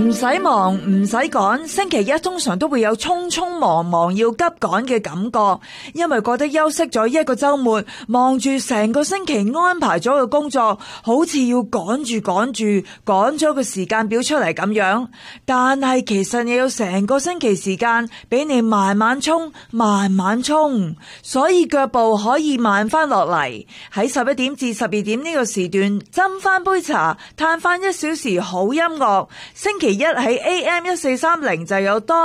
唔使忙，唔使趕，星期一通常都會有匆匆忙忙要急趕嘅感覺，因為覺得休息咗一個週末，望住成個星期安排咗嘅工作，好似要趕咗個時間表出嚟咁樣。但係其實你有成個星期時間俾你慢慢衝，所以腳步可以慢翻落嚟。喺11點至12點呢個時段，斟翻杯茶，嘆翻1小時好音樂。星期一喺AM1430就有多